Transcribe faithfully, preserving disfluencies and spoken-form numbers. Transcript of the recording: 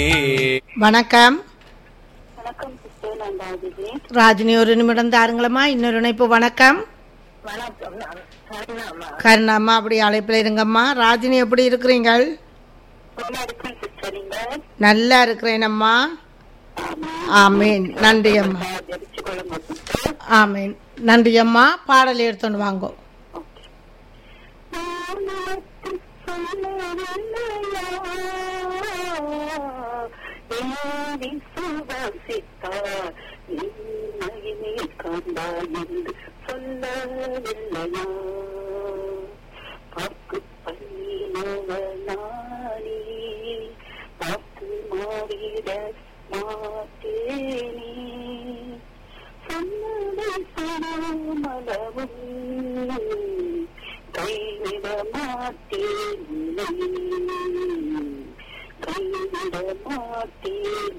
வணக்கம். வணக்கம் சிஸ்டர், நான் ராஜினி. ராஜினி ஒரு நிமிடம் தாருங்களம்மா. இன்னொரு இணைப்பு. வணக்கம். வணக்கம், நான் கருணாம்மா. கருணாம்மா அப்படி அழைப்பில் இருங்கம்மா. ராஜினி எப்படி இருக்கிறீங்கள்? நல்லா இருக்கேன் சிஸ்டர், நீங்க? நல்லா இருக்கிறேன் அம்மா. ஆமீன். நன்றி அம்மா. ஜெபிச்சு கொள்ளுங்க சிஸ்டர். ஆமீன். நன்றி அம்மா. பாடல் எடுத்துன்னு வாங்கோ. சொல்லவில்லையா பார்க்கு பண்ணினவனானே பார்த்து மாறிட மாட்டேனே சொன்னதை சொல்லாமலவும் கைவிட மாட்டேன் கைவிட மாட்டேன்